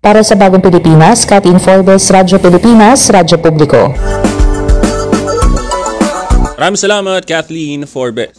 Para sa Bagong Pilipinas, Kathleen Forbes, Radyo Pilipinas, Radyo Publiko. Maraming salamat, Kathleen Forbes.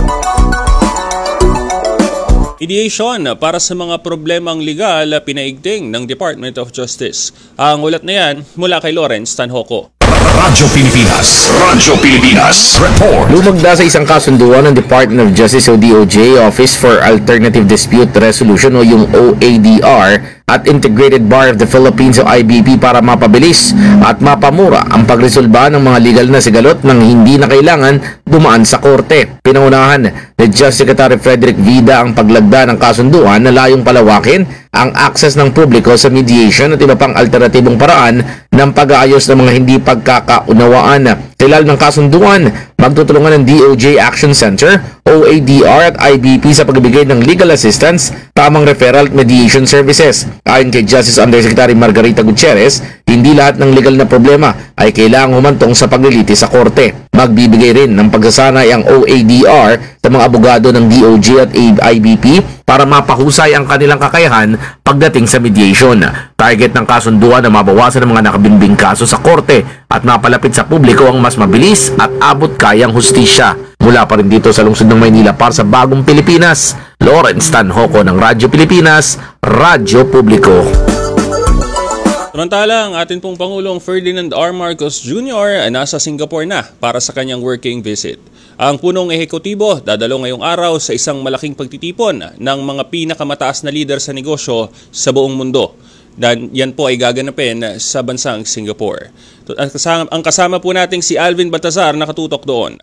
Mediation para sa mga problemang legal pinaigting ng Department of Justice. Ang ulat na yan mula kay Lawrence Tanhoco. Radyo Pilipinas. Radyo Pilipinas. Report. Lumagda sa isang kasunduan ng Department of Justice o DOJ, Office for Alternative Dispute Resolution o yung OADR, at Integrated Bar of the Philippines o IBP para mapabilis at mapamura ang pagresolba ng mga legal na sigalot nang hindi na kailangan dumaan sa korte. Pinangunahan ni Justice Secretary Frederick Vida ang paglagda ng kasunduan na layong palawakin ang access ng publiko sa mediation at iba pang alternatibong paraan ng pag-aayos ng mga hindi pagkakaunawaan. Tilal ng kasunduan, magtutulungan ng DOJ Action Center, OADR at IBP sa pagbibigay ng legal assistance, tamang referral at mediation services. Ayon kay Justice Undersecretary Margarita Gutierrez, hindi lahat ng legal na problema ay kailangang humantong sa paglilitis sa korte. Magbibigay rin ng pagsasanay ang OADR sa mga abogado ng DOJ at IBP para mapahusay ang kanilang kakayahan pagdating sa mediation. Target ng kasunduan na mabawasan ang mga nakabinbing kaso sa korte at mapalapit sa publiko ang mas mabilis at abot kayang hustisya. Mula pa rin dito sa lungsod ng Maynila para sa Bagong Pilipinas, Lawrence Tanhoco ng Radyo Pilipinas, Radyo Publiko. Samantala, ang ating pong Pangulong Ferdinand R. Marcos Jr. ay nasa Singapore na para sa kanyang working visit. Ang punong ehekutibo dadalo ngayong araw sa isang malaking pagtitipon ng mga pinakamataas na lider sa negosyo sa buong mundo. Dan yan po ay gaganapin sa bansang Singapore. Ang kasama po nating si Alvin Baltazar nakatutok doon.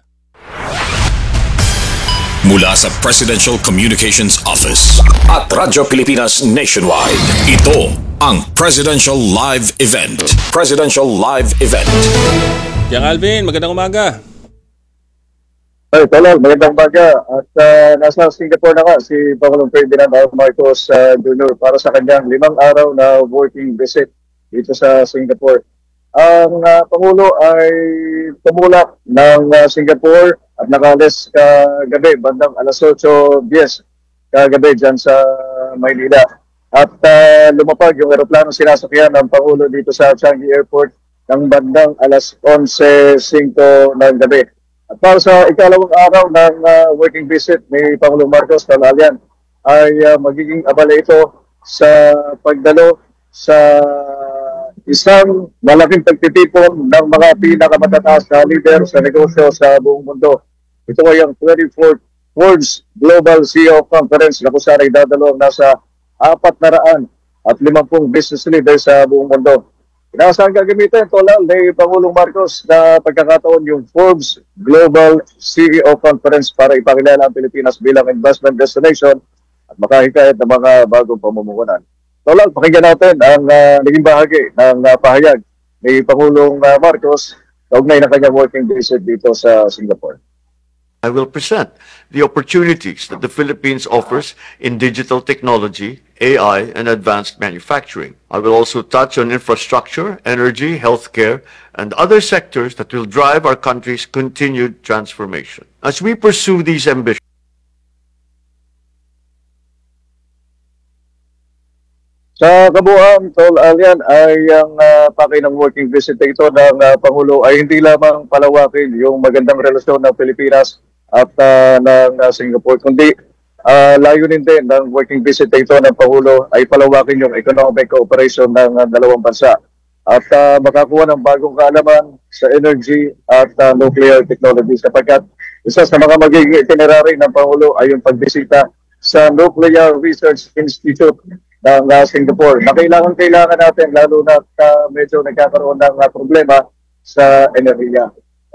Mula sa Presidential Communications Office at Radyo Pilipinas Nationwide, ito ang Presidential Live Event. Presidential Live Event. Yang Alvin, magandang umaga. Ay, tolong, magandang umaga. At nasa Singapore na nga si Pangulong Ferdinand R. Marcos Jr. para sa kanyang 5 araw na working visit dito sa Singapore. Ang Pangulo ay tumulak ng Singapore at nakaalis kagabi, bandang alas 8:10 kagabi dyan sa Maynila. At lumapag yung aeroplano sinasakyan ng Pangulo dito sa Changi Airport ng bandang alas 11:05 ng gabi. At para sa ikalawang araw ng working visit ni Pangulong Marcos Talalian ay magiging abala ito sa pagdalo sa isang malaking pagtitipon ng mga pinakamataas na leader sa negosyo sa buong mundo. Ito ay ang 24th Forbes Global CEO Conference na kung saan ay dadalo ang nasa 450 business leaders sa buong mundo. Inaasahan gagamitin tolal ni Pangulong Marcos na pagkakataon yung Forbes Global CEO Conference para ipakilala ang Pilipinas bilang investment destination at makahikayat ng mga bagong pamumuhunan. Tolal, pakinggan natin ang naging bahagi ng pahayag ni Pangulong Marcos kaugnay ng kanyang working visit dito sa Singapore. I will present the opportunities that the Philippines offers in digital technology, AI, and advanced manufacturing. I will also touch on infrastructure, energy, healthcare, and other sectors that will drive our country's continued transformation. As we pursue these ambitions, sa kabuuan, Tol Alian, ay ang pakay ng working visit ito ng Pangulo ay hindi lamang palawakin yung magandang relasyon ng Pilipinas at ng Singapore, kundi layunin din ng working visit ito ng Pangulo ay palawakin yung economic cooperation ng dalawang bansa at makakuha ng bagong kaalaman sa energy at nuclear technology sapagkat isa sa mga magiging itinerary ng Pangulo ay yung pagbisita sa Nuclear Research Institute ng Singapore na kailangan natin lalo na medyo nagkakaroon ng problema sa enerhiya.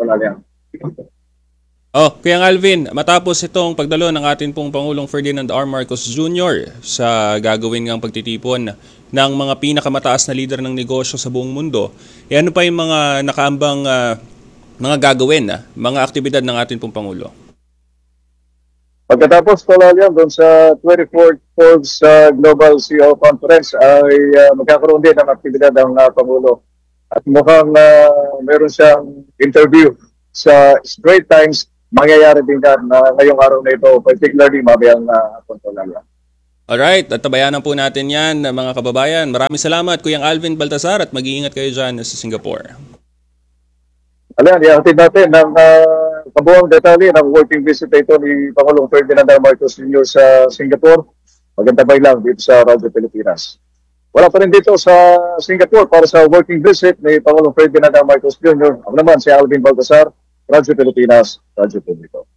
Kaya Alvin, matapos itong pagdalo ng ating pong Pangulong Ferdinand R. Marcos Jr. sa gagawin ngang pagtitipon ng mga pinakamataas na lider ng negosyo sa buong mundo, ano pa yung mga nakaambang mga gagawin, mga aktibidad ng ating pong Pangulo? Pagkatapos Talalian doon sa 24th Forbes Global CEO Conference ay magkakaroon din ng aktibidad ng Pangulo. At mukhang meron siyang interview sa Straits Times, mangyayari din na ngayong araw na ito, particularly mamayang Talalian. Alright, at tabayanan po natin yan mga kababayan. Maraming salamat Kuyang Alvin Baltazar at mag-iingat kayo dyan sa Singapore. Alam, ihatid natin ng kabuang detalye ng working visit ito ni Pangulong Ferdinand R. Marcos Jr. sa Singapore. Magantabay lang dito sa Radyo Pilipinas. Wala pa rin dito sa Singapore para sa working visit ni Pangulong Ferdinand R. Marcos Jr. Ako naman si Alvin Baltazar, Radyo Pilipinas, Radyo Publiko.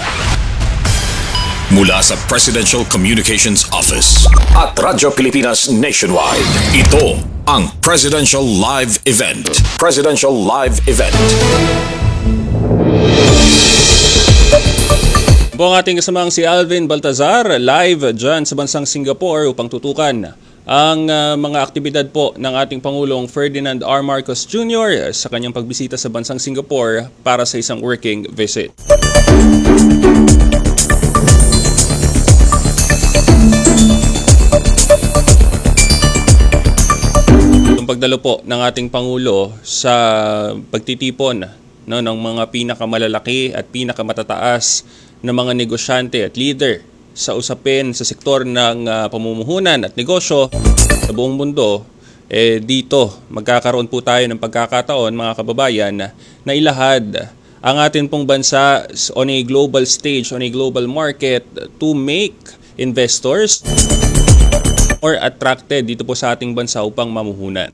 Mula sa Presidential Communications Office at Radyo Pilipinas Nationwide, ito ang Presidential Live Event. Presidential Live Event. Po ang ating kasamang si Alvin Baltazar, live dyan sa bansang Singapore upang tutukan ang mga aktibidad po ng ating Pangulong Ferdinand R. Marcos Jr. sa kanyang pagbisita sa bansang Singapore para sa isang working visit. Pagdalo po ng ating Pangulo sa pagtitipon ng mga pinakamalalaki at pinakamatataas na mga negosyante at leader sa usapin sa sektor ng pamumuhunan at negosyo sa buong mundo, dito magkakaroon po tayo ng pagkakataon mga kababayan na ilahad ang atin pong bansa on a global stage, on a global market to make investors or attracted dito po sa ating bansa upang mamuhunan.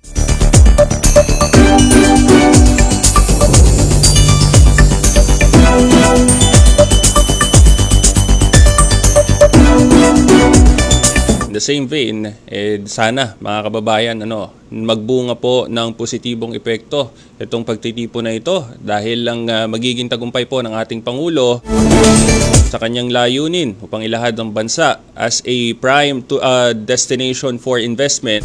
In the same vein, sana mga kababayan magbunga po ng positibong epekto itong pagtitipon na ito dahil lang magiging tagumpay po ng ating Pangulo sa kanyang layunin upang ilahad ang bansa as a prime destination for investment.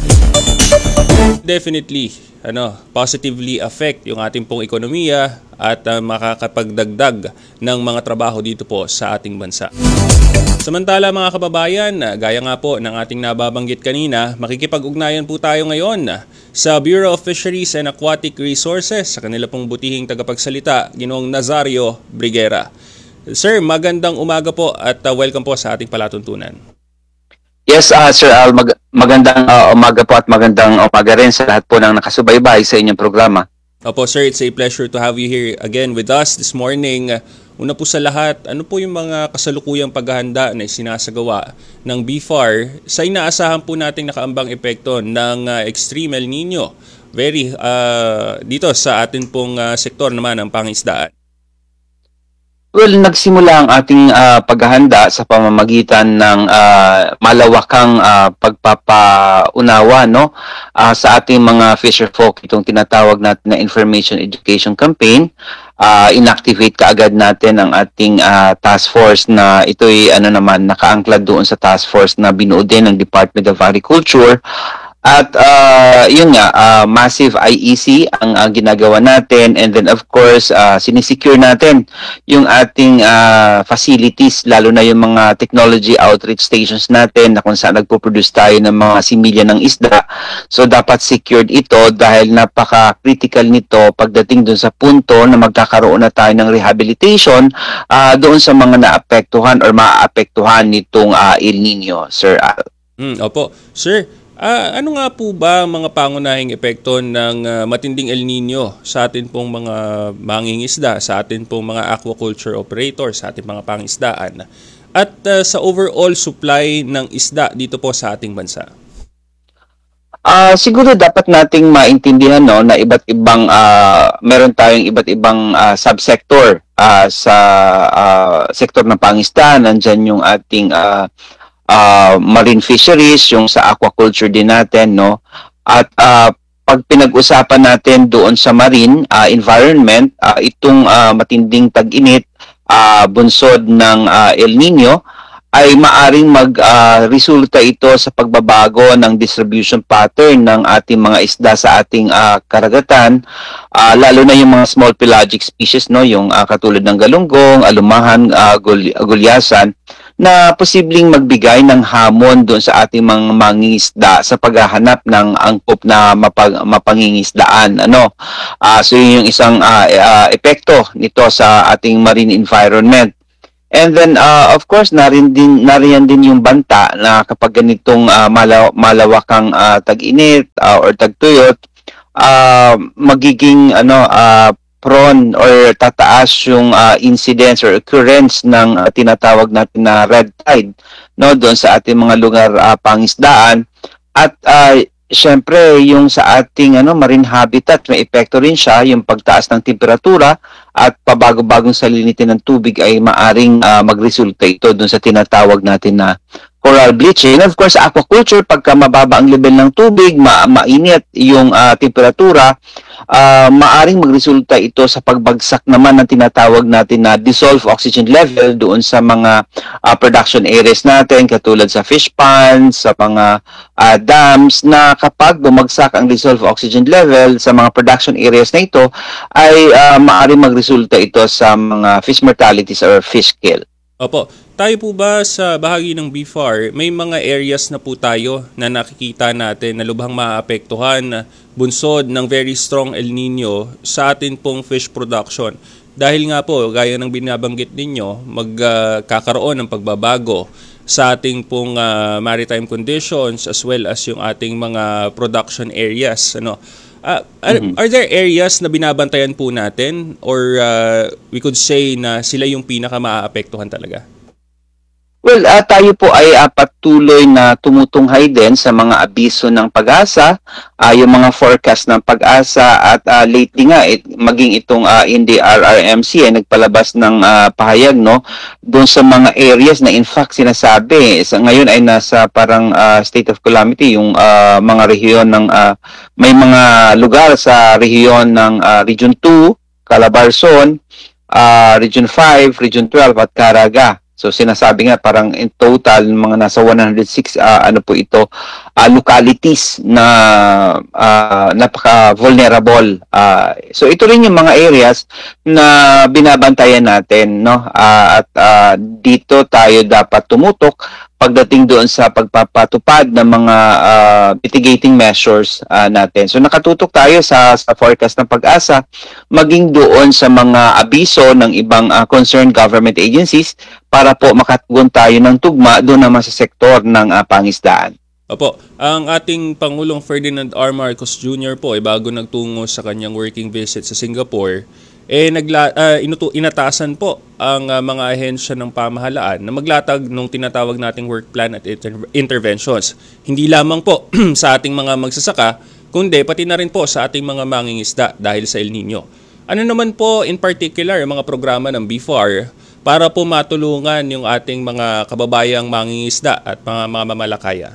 Definitely positively affect yung ating pong ekonomiya at makakapagdagdag ng mga trabaho dito po sa ating bansa. Samantala mga kababayan, gaya nga po ng ating nababanggit kanina, makikipag-ugnayan po tayo ngayon sa Bureau of Fisheries and Aquatic Resources sa kanila pong butihing tagapagsalita, Ginoong Nazario Briguera. Sir, magandang umaga po at welcome po sa ating palatuntunan. Yes, Sir Al, magandang umaga po at magandang umaga rin sa lahat po ng nakasubaybay sa inyong programa. Opo sir, it's a pleasure to have you here again with us this morning. Una po sa lahat, ano po yung mga kasalukuyang paghahanda na sinasagawa ng BFAR sa inaasahan po nating nakaambang epekto ng extreme El Nino dito sa atin pong sektor naman ng pangisdaan? Well, nagsimula ang ating paghahanda sa pamamagitan ng malawakang pagpapaunawa sa ating mga fisherfolk, itong tinatawag natin na Information Education Campaign. Inactivate kaagad natin ang ating task force na ito'y nakaangklad doon sa task force na binuo din ng Department of Agriculture. At yun nga, massive IEC ang ginagawa natin, and then of course sinisecure natin yung ating facilities, lalo na yung mga technology outreach stations natin na kung saan nagpo-produce tayo ng mga similya ng isda. So dapat secured ito dahil napaka-critical nito pagdating dun sa punto na magkakaroon na tayo ng rehabilitation doon sa mga naapektuhan or maaapektuhan nitong El Nino, Sir Al. Opo. Sir, ano nga po ba mga pangunahing epekto ng matinding El Nino sa atin pong mga mangingisda, sa atin pong mga aquaculture operators, sa ating mga pangisdaan, at sa overall supply ng isda dito po sa ating bansa? Siguro dapat nating maintindihan na iba't ibang meron tayong iba't ibang subsector sa sektor ng pangisdaan. Nandyan yung ating marine fisheries, yung sa aquaculture din natin, at pag pinag-usapan natin doon sa marine environment, itong matinding tag-init, bunsod ng El Nino, ay maaring resulta ito sa pagbabago ng distribution pattern ng ating mga isda sa ating karagatan, lalo na yung mga small pelagic species, yung katulad ng galunggong, alumahan, gulyasan, na posibleng magbigay ng hamon doon sa ating mga mangingisda sa paghahanap ng angkop na mapangingisdaan. So yun yung isang epekto nito sa ating marine environment. And then of course nariyan din yung banta na kapag ganitong malawakang tag-init or tagtuyot, magiging prone or tataas yung incidence or occurrence ng tinatawag natin na red tide, no, doon sa ating mga lugar pangisdaan. At syempre yung sa ating marine habitat, may epekto rin siya yung pagtaas ng temperatura at pabago-bagong salinitin ng tubig ay maaring magresulta ito doon sa tinatawag natin na coral bleaching. And of course, aquaculture, pagka mababa ang level ng tubig, mainit yung temperatura, maaring magresulta ito sa pagbagsak naman ng tinatawag natin na dissolved oxygen level doon sa mga production areas natin, katulad sa fish ponds, sa mga dams, na kapag bumagsak ang dissolved oxygen level sa mga production areas na ito, ay maaring magresulta ito sa mga fish mortalities or fish kill. Opo. Tayo po ba sa bahagi ng BFAR, may mga areas na po tayo na nakikita natin na lubhang maapektuhan bunsod ng very strong El Nino sa atin pong fish production? Dahil nga po, gaya ng binabanggit ninyo, magkakaroon ng pagbabago sa ating pong maritime conditions as well as yung ating mga production areas. Are there areas na binabantayan po natin or we could say na sila yung pinaka-maaapektuhan talaga? Well, tayo po ay patuloy na tumutunghay din sa mga abiso ng pag-asa, yung mga forecast ng pag-asa, at lately nga maging itong NDRRMC ay nagpalabas ng pahayag, no, doon sa mga areas na in fact sinasabi ngayon ay nasa parang state of calamity yung mga rehiyon ng may mga lugar sa rehiyon ng Region 2, Calabarzon, Region 5, Region 12 at Caraga. So sinasabi nga parang in total mga nasa 106 localities na napaka-vulnerable. So ito rin yung mga areas na binabantayan natin, no? At dito tayo dapat tumutok pagdating doon sa pagpapatupad ng mga mitigating measures natin. So nakatutok tayo sa forecast ng pag-asa, maging doon sa mga abiso ng ibang concerned government agencies para po makatugon tayo ng tugma doon naman sa sektor ng pangisdaan. Opo, ang ating Pangulong Ferdinand R. Marcos Jr. po ay bago nagtungo sa kanyang working visit sa Singapore, inatasan po ang mga ahensya ng pamahalaan na maglatag ng tinatawag nating work plan at interventions. Hindi lamang po sa ating mga magsasaka, kundi pati na rin po sa ating mga mangingisda dahil sa El Nino. Ano naman po in particular ang mga programa ng BFAR para po matulungan yung ating mga kababayang mangingisda at mga mamalakaya?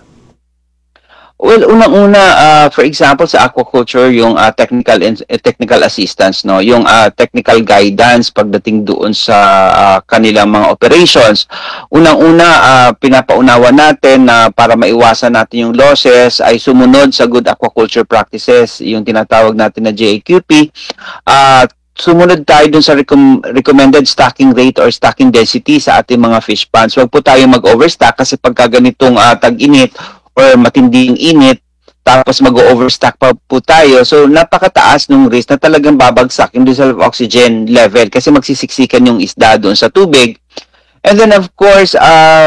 Well, unang-una, for example, sa aquaculture, yung technical assistance, no, yung technical guidance pagdating doon sa kanilang mga operations. Unang-una, pinapaunawa natin na para maiwasan natin yung losses ay sumunod sa good aquaculture practices, yung tinatawag natin na JAQP. Sumunod tayo dun sa recommended stocking rate or stocking density sa ating mga fish ponds. Huwag po tayo mag-overstock kasi pagka ganitong tag-init or matinding init, tapos mag-overstock pa po tayo. So, napakataas ng risk na talagang babagsak yung dissolved oxygen level kasi magsisiksikan yung isda doon sa tubig. And then, of course,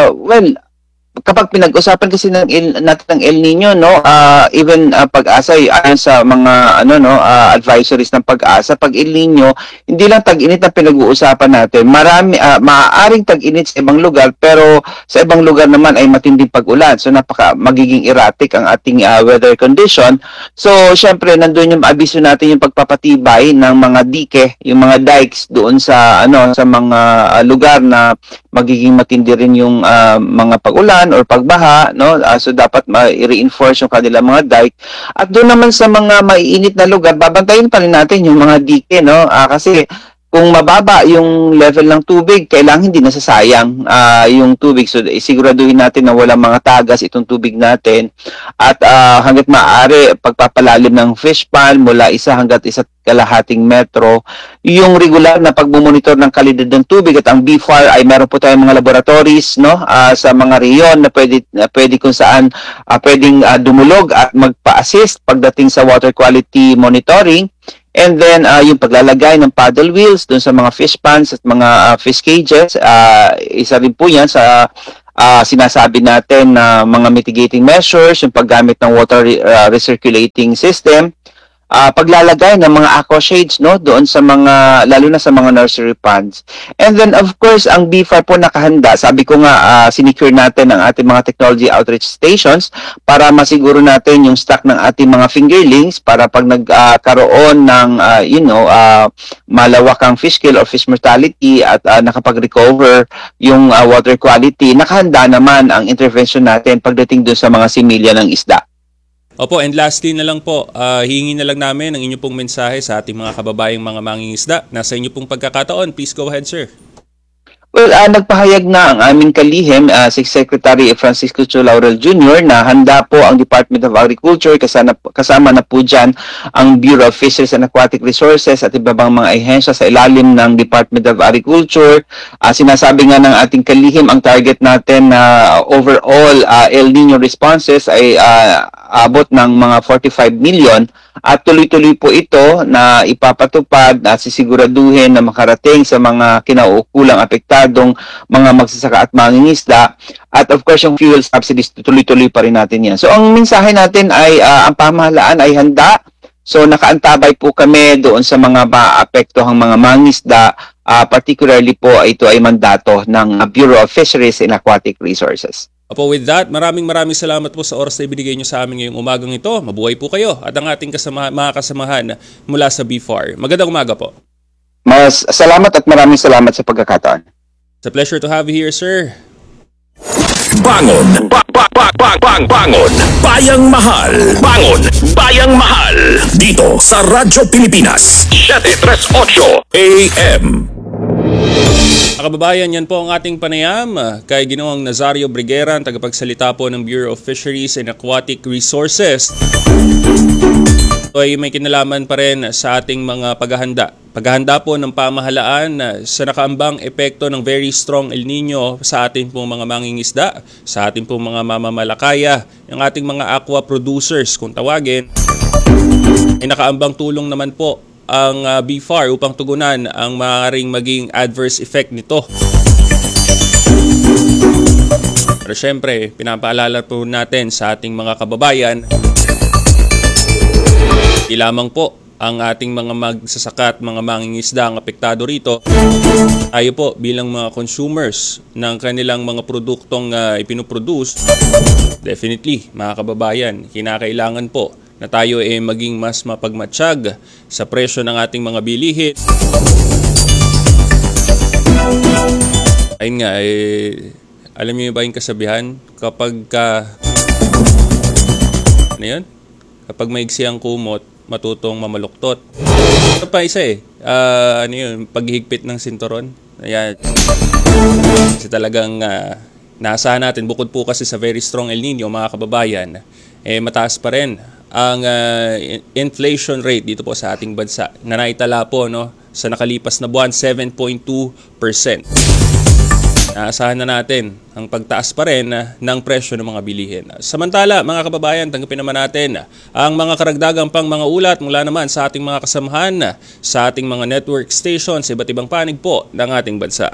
kapag pinag-usapan kasi natin ng El Nino, no, even pag-asa ayon sa mga advisories ng pag-asa, pag El Nino, hindi lang tag-init na pinag-uusapan natin. Maaaring tag-init sa ibang lugar, pero sa ibang lugar naman ay matinding pag-ulan. So magiging erratic ang ating weather condition. So syempre nandoon yung abiso natin yung pagpapatibay ng mga dike, yung mga dikes doon sa sa mga lugar na magiging matindi rin yung mga pag-ulan or pagbaha, no? So dapat i-reinforce yung kanilang mga dike. At doon naman sa mga maiinit na lugar, babantayin pa rin natin yung mga dike, no? Kasi kung mababa yung level ng tubig, kailangan hindi nasasayang yung tubig. So siguraduhin natin na walang mga tagas itong tubig natin. At hanggat maaari, pagpapalalim ng fish pond mula 1 hanggang 1.5 metro, yung regular na pagmumonitor ng kalidad ng tubig. At ang BFAR ay meron po tayong mga laboratories, no, sa mga rehiyon na pwede kung saan pwedeng dumulog at magpa-assist pagdating sa water quality monitoring. And then yung paglalagay ng paddle wheels dun sa mga fish ponds at mga fish cages, isa rin po yan sa sinasabi natin na mga mitigating measures, yung paggamit ng water recirculating system, paglalagay ng mga aqua shades, no, doon sa mga, lalo na sa mga nursery ponds. And then of course ang BFAR po nakahanda. Sabi ko nga, sinecure natin ang ating mga technology outreach stations para masiguro natin yung stock ng ating mga fingerlings para pag nagkaroon ng malawakang fish kill or fish mortality at nakapag-recover yung water quality, nakahanda naman ang intervention natin pagdating doon sa mga similya ng isda. Opo, and lastly na lang po, hihingi na lang namin ang inyong pong mensahe sa ating mga kababayang mga mangingisda. Nasa inyo pong pagkakataon. Please go ahead, sir. Well, nagpahayag na ang aming kalihim, si Secretary Francisco Chu Laurel Jr. na handa po ang Department of Agriculture, kasama na po dyan ang Bureau of Fisheries and Aquatic Resources at iba bang mga ahensya sa ilalim ng Department of Agriculture. Sinasabi nga ng ating kalihim, ang target natin na overall El Nino responses ay abot ng mga 45 million at tuloy-tuloy po ito na ipapatupad at sisiguraduhin na makarating sa mga kinauukulang apektadong mga magsasaka at mangingisda. At of course, yung fuel subsidies, tuloy-tuloy pa rin natin yan. So, ang mensahe natin ay ang pamahalaan ay handa. So, nakaantabay po kami doon sa mga maapektohang mga mangingisda. Particularly po, ito ay mandato ng Bureau of Fisheries and Aquatic Resources. Opo, with that, maraming salamat po sa oras na ibinigay nyo sa amin ngayong umagang ito. Mabuhay po kayo at ang ating mga kasamahan mula sa BFAR. Magandang umaga po. Mas salamat at maraming salamat sa pagkakataon. It's a pleasure to have you here, sir. Bangon! Bangon! Bayang Mahal! Bangon! Bayang Mahal! Dito sa Radyo Pilipinas 738 AM. Kababayan, yan po ang ating panayam kay Ginoong Nazario Brigueran, tagapagsalita po ng Bureau of Fisheries and Aquatic Resources. Ito ay may kinalaman pa rin sa ating mga paghahanda. Paghahanda po ng pamahalaan sa nakaambang epekto ng very strong El Nino sa ating pong mga mangingisda, sa ating pong mga mamamalakaya, yung ating mga aqua producers kung tawagin. Ay nakaambang tulong naman po ang BFAR upang tugunan ang maaaring maging adverse effect nito. Pero syempre, pinapaalala po natin sa ating mga kababayan, di lamang po ang ating mga magsasaka at mga mangingisda ang apektado rito. Tayo po bilang mga consumers ng kanilang mga produktong ipinoproduce, definitely mga kababayan, kinakailangan po na tayo ay maging mas mapagmatsyag sa presyo ng ating mga bilihin. Ayun nga, alam niyo ba yung kasabihan? Kapag kapag maigsi ang kumot, matutong mamaluktot. Ito pa isa paghihigpit ng sinturon. Ayan. Kasi talagang naasahan natin, bukod po kasi sa very strong El Nino, mga kababayan, mataas pa rin ang inflation rate dito po sa ating bansa na naitala po sa nakalipas na buwan 7.2%. Naasahan na natin ang pagtaas pa rin ng presyo ng mga bilihin. Samantala, mga kababayan, tanggapin naman natin ang mga karagdagang pang mga ulat mula naman sa ating mga kasamahan sa ating mga network stations sa iba't ibang panig po ng ating bansa.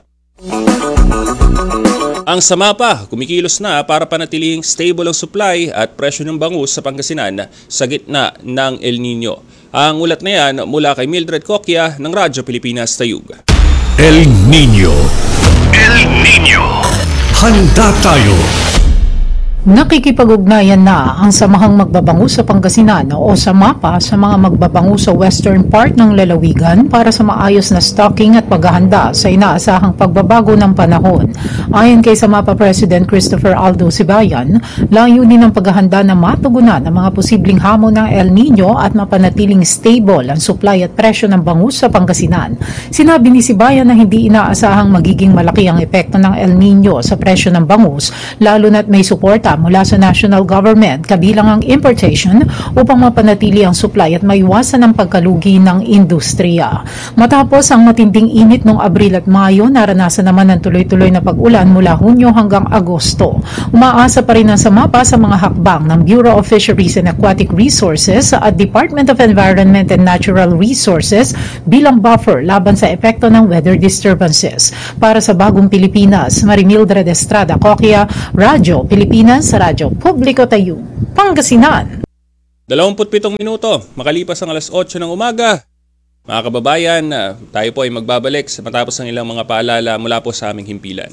Ang SAMAPA kumikilos na para panatilihing stable ang supply at presyo ng bangus sa Pangasinan sa gitna ng El Nino. Ang ulat na yan mula kay Mildred Coquia ng Radyo Pilipinas Tayug. El Nino. El Nino. Handa tayo. Nakikipag-ugnayan na ang Samahang Magbabangus sa Pangasinan o SAMAPA sa mga magbabangus sa western part ng lalawigan para sa maayos na stocking at paghahanda sa inaasahang pagbabago ng panahon. Ayon kay SAMAPA President Christopher Aldo Sibayan, layunin ng paghahanda na matugunan ang mga posibleng hamon ng El Nino at mapanatiling stable ang supply at presyo ng bangus sa Pangasinan. Sinabi ni Sibayan na hindi inaasahang magiging malaki ang epekto ng El Nino sa presyo ng bangus, lalo na't may suporta mula sa national government kabilang ang importation upang mapanatili ang supply at maiwasan ang pagkalugi ng industriya. Matapos ang matinding init noong Abril at Mayo, naranasan naman ang tuloy-tuloy na pag-ulan mula Hunyo hanggang Agosto. Umaasa pa rin ang SAMAPA sa mga hakbang ng Bureau of Fisheries and Aquatic Resources at Department of Environment and Natural Resources bilang buffer laban sa epekto ng weather disturbances. Para sa Bagong Pilipinas, Marimildred Estrada Coquia, Radyo Pilipinas, Radyo Publiko Tayo, Pangasinan. 27 minuto, makalipas ang alas 8 ng umaga. Mga kababayan, tayo po ay magbabalik sa matapos ng ilang mga paalala mula po sa aming himpilan.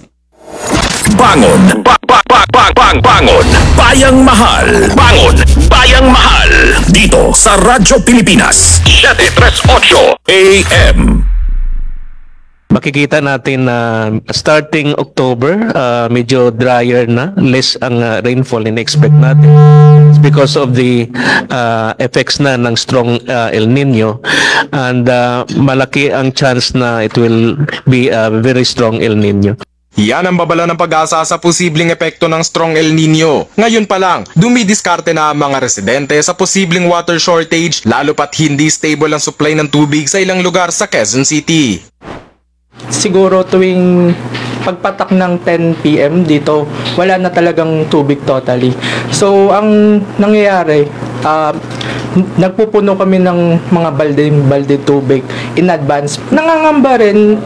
Bangon! Bangon! Bayang Mahal! Bangon! Bayang Mahal! Dito sa Radyo Pilipinas 738 AM. Makikita natin na starting October, medyo drier na, less ang rainfall in-expect natin. It's because of the effects na ng strong El Nino, and malaki ang chance na it will be a very strong El Nino. Yan ang babala ng pag-asa sa posibleng epekto ng strong El Nino. Ngayon pa lang, dumidiskarte na ang mga residente sa posibleng water shortage lalo pat hindi stable ang supply ng tubig sa ilang lugar sa Quezon City. Siguro tuwing pagpatak ng 10 PM dito, wala na talagang tubig totally. So, ang nangyayari, nagpupuno kami ng mga balde tubig in advance. Nangangamba rin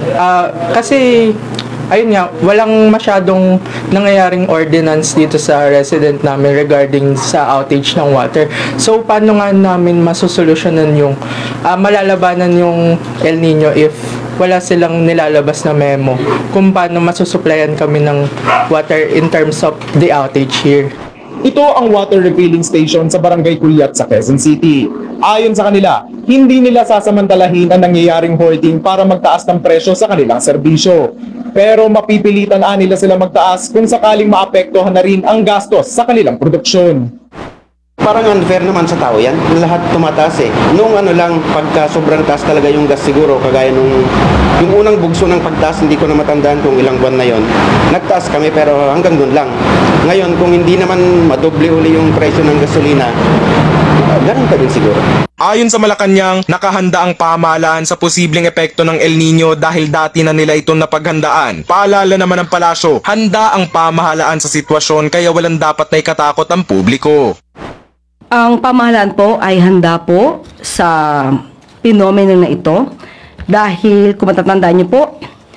kasi ayun nga, walang masyadong nangyayaring ordinance dito sa resident namin regarding sa outage ng water. So, paano nga namin masusolusyonan yung malalabanan yung El Nino if wala silang nilalabas na memo kung paano masusuplayan kami ng water in terms of the outage here. Ito ang water refilling station sa Barangay Cuyat sa Quezon City. Ayon sa kanila, hindi nila sasamantalahin ang nangyayaring hoarding para magtaas ng presyo sa kanilang serbisyo. Pero mapipilitan nila sila magtaas kung sakaling maapektuhan na rin ang gastos sa kanilang produksyon. Parang unfair naman sa tao yan. Lahat tumataas eh. Nung lang, pagka sobrang taas talaga yung gas siguro, kagaya yung unang bugso ng pagtaas, hindi ko na matandaan kung ilang buwan na yon. Nagtaas kami pero hanggang doon lang. Ngayon, kung hindi naman madoble uli yung presyo ng gasolina, ganun pa din siguro. Ayon sa Malacanang, nakahanda ang pamahalaan sa posibleng epekto ng El Nino dahil dati na nila itong napaghandaan. Paalala naman ng palasyo, handa ang pamahalaan sa sitwasyon kaya walang dapat na ikatakot ang publiko. Ang pamahalaan po ay handa po sa pinomeno na ito dahil kung matatandaan niyo po,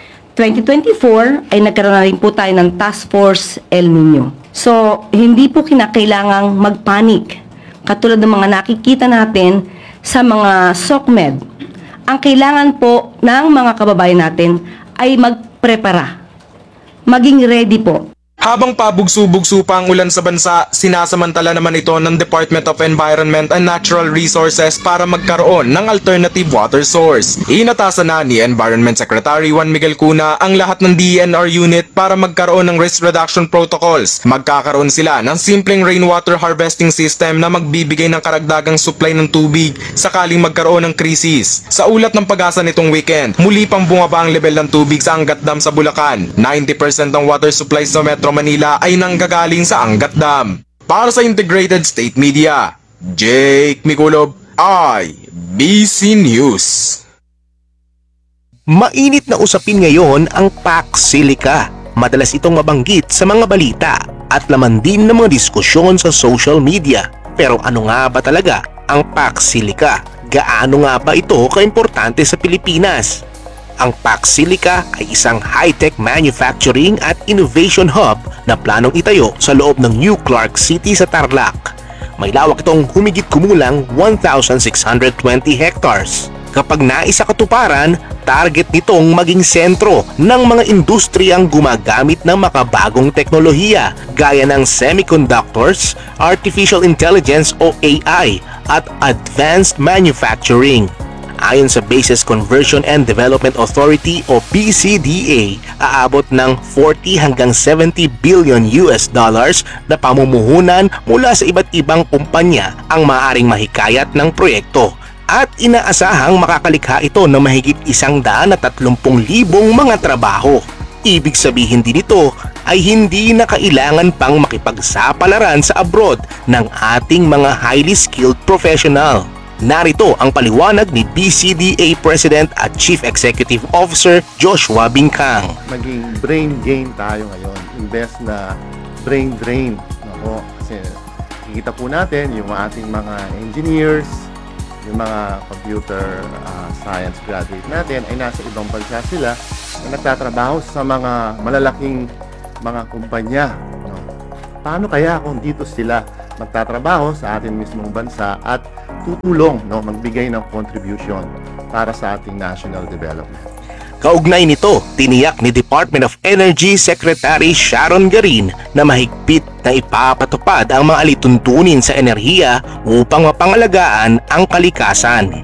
2024 ay nagkaroon na rin po tayo ng Task Force El Nino. So, hindi po kinakailangang magpanik katulad ng mga nakikita natin sa mga SOCMED. Ang kailangan po ng mga kababayan natin ay magprepara, maging ready po. Habang pabugso-bugso pa ang ulan sa bansa, sinasamantala naman ito ng Department of Environment and Natural Resources para magkaroon ng alternative water source. Inatasan na ni Environment Secretary Juan Miguel Cuna ang lahat ng DENR unit para magkaroon ng risk reduction protocols. Magkakaroon sila ng simpleng rainwater harvesting system na magbibigay ng karagdagang supply ng tubig sakaling magkaroon ng krisis. Sa ulat ng Pag-asa nitong weekend, muli pang bumaba ang level ng tubig sa Angat Dam sa Bulacan. 90% ng water supply sa Metro Manila ay nanggagaling sa Angat Dam. Para sa Integrated State Media, Jake Miculob, IBC News. Mainit na usapin ngayon ang Pax Silica. Madalas itong mabanggit sa mga balita at laman din ng mga diskusyon sa social media. Pero ano nga ba talaga ang Pax Silica? Gaano nga ba ito kaimportante sa Pilipinas? Ang Pax Silica ay isang high-tech manufacturing at innovation hub na planong itayo sa loob ng New Clark City sa Tarlac. May lawak itong humigit kumulang 1,620 hectares. Kapag naisa katuparan, target nitong maging sentro ng mga industriyang gumagamit ng makabagong teknolohiya gaya ng semiconductors, artificial intelligence o AI at advanced manufacturing. Ayon sa Bases Conversion and Development Authority o BCDA, aabot ng 40 hanggang 70 billion US dollars na pamumuhunan mula sa iba't ibang kumpanya ang maaaring mahikayat ng proyekto. At inaasahang makakalikha ito ng mahigit 130,000 mga trabaho. Ibig sabihin din ito ay hindi na kailangan pang makipagsapalaran sa abroad ng ating mga highly skilled professional. Narito ang paliwanag ni BCDA President at Chief Executive Officer Joshua Bingkang. Maging brain gain tayo ngayon, imbes na brain drain. Kasi kikita po natin yung ating mga engineers, yung mga computer science graduate natin ay nasa ibang bansa sila na nagtatrabaho sa mga malalaking mga kumpanya. Paano kaya kung dito sila magtatrabaho sa ating mismong bansa at tutulong, magbigay ng contribution para sa ating national development? Kaugnay nito, tiniyak ni Department of Energy Secretary Sharon Garin na mahigpit na ipapatupad ang mga alituntunin sa enerhiya upang mapangalagaan ang kalikasan.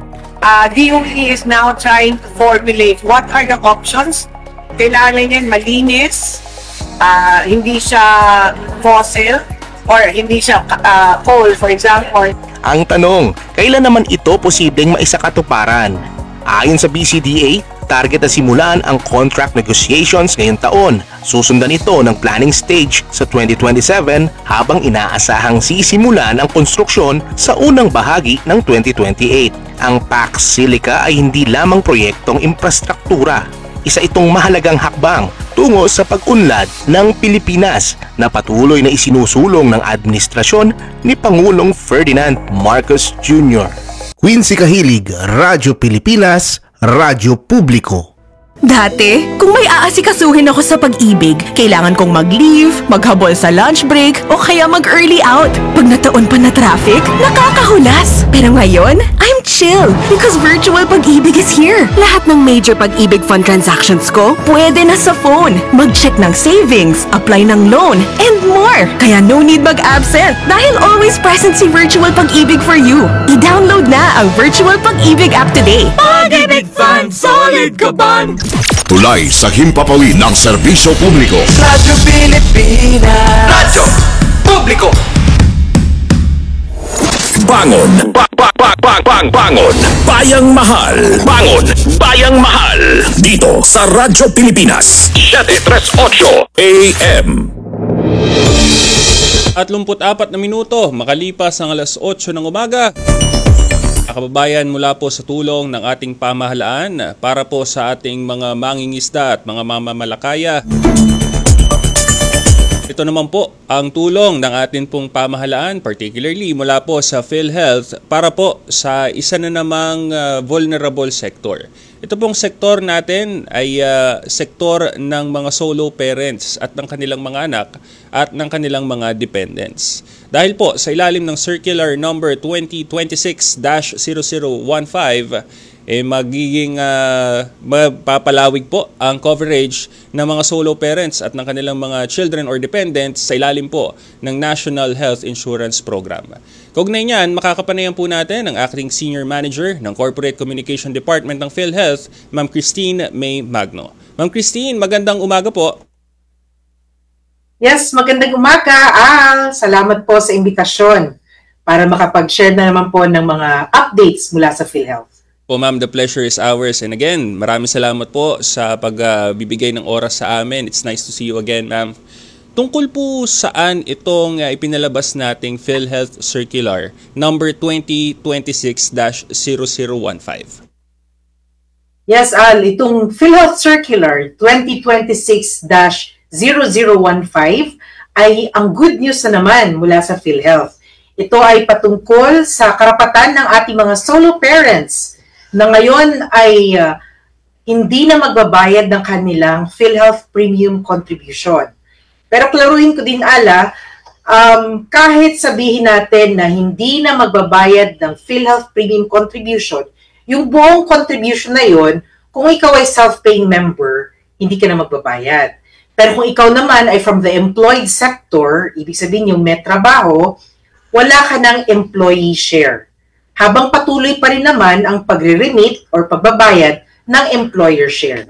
DOE is now trying to formulate what are the options. Kailangan yan malinis, hindi siya fossil, or hindi siya coal, for example. Ang tanong, kailan naman ito posibleng maisakatuparan? Ayon sa BCDA, target na simulan ang contract negotiations ngayong taon. Susundan ito ng planning stage sa 2027 habang inaasahang sisimulan ang konstruksyon sa unang bahagi ng 2028. Ang PAC Silica ay hindi lamang proyektong infrastruktura. Isa itong mahalagang hakbang tungo sa pag-unlad ng Pilipinas na patuloy na isinusulong ng administrasyon ni Pangulong Ferdinand Marcos Jr. Quincy Kahilig, Radyo Pilipinas, Radyo Publiko. Dati, kung may aasikasuhin ako sa pag-ibig, kailangan kong mag-leave, maghabol sa lunch break, o kaya mag-early out. Pag nataon pa na traffic, nakakahulas. Pero ngayon, I'm chill because virtual pag-ibig is here. Lahat ng major pag-ibig fund transactions ko, pwede na sa phone. Mag-check ng savings, apply ng loan, and more. Kaya no need mag-absent dahil always present si virtual pag-ibig for you. I-download na ang virtual pag-ibig app today. Pag-ibig Fund, solid ka ban! Tulay sa himpapawid ng serbisyo publiko. Radyo Pilipinas. Radyo Publiko. Bangon! Bangon! Bayang mahal! Bangon! Bayang mahal! Dito sa Radyo Pilipinas 738 AM. At 24 na minuto makalipas ang alas 8 ng umaga. Kababayan, mula po sa tulong ng ating pamahalaan para po sa ating mga mangingisda at mga mamamalakaya. Ito naman po ang tulong ng ating pong pamahalaan, particularly mula po sa PhilHealth para po sa isa na namang vulnerable sector. Ito pong sektor natin ay sektor ng mga solo parents at ng kanilang mga anak at ng kanilang mga dependents. Dahil po sa ilalim ng Circular Number 2026-0015, magiging mapapalawig po ang coverage ng mga solo parents at ng kanilang mga children or dependents sa ilalim po ng National Health Insurance Program. Kaugnay niyan, makakapanayan po natin ang acting Senior Manager ng Corporate Communication Department ng PhilHealth, Ma'am Christine May Magno. Ma'am Christine, magandang umaga po. Yes, magandang umaga, Al. Salamat po sa imbitasyon para makapag-share na naman po ng mga updates mula sa PhilHealth. Po ma'am, the pleasure is ours. And again, maraming salamat po sa pagbibigay ng oras sa amin. It's nice to see you again, ma'am. Tungkol po saan itong ipinalabas nating PhilHealth Circular number 2026-0015? Yes, Al. Itong PhilHealth Circular 2026-0015 ay ang good news na naman mula sa PhilHealth. Ito ay patungkol sa karapatan ng ating mga solo parents na ngayon ay hindi na magbabayad ng kanilang PhilHealth Premium Contribution. Pero klaruhin ko din, Ala, kahit sabihin natin na hindi na magbabayad ng PhilHealth Premium Contribution, yung buong contribution na yon, kung ikaw ay self-paying member, hindi ka na magbabayad. Pero kung ikaw naman ay from the employed sector, ibig sabihin yung may trabaho, wala ka ng employee share. Habang patuloy pa rin naman ang pagre-remit or pagbabayad ng employer share.